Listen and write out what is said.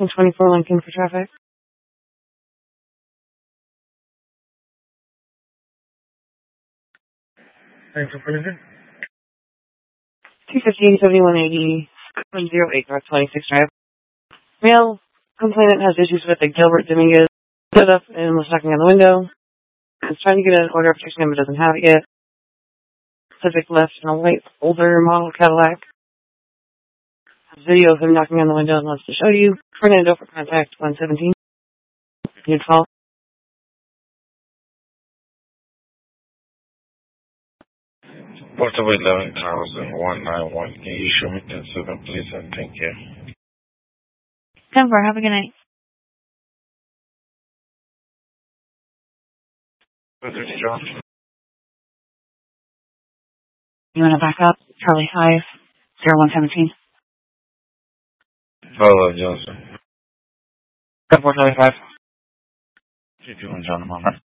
24 Lincoln for traffic. Thanks for Lincoln. 215 7180 08 North 26 Drive. Male complainant has issues with the Gilbert Dominguez. Stood up and was knocking on the window. Is trying to get an order of protection but doesn't have it yet. Subject left in a white, older model Cadillac. Video of him knocking on the window and wants to show you. Fernando for contact 117. Unit 12. Portable 11,191. Can you show me 10-7, please, and thank you. 10-4, have a good night. This is John. You want to back up? Charlie 5, 0117. Hello, Johnson. 10-4 Charlie 5. What you doing, John?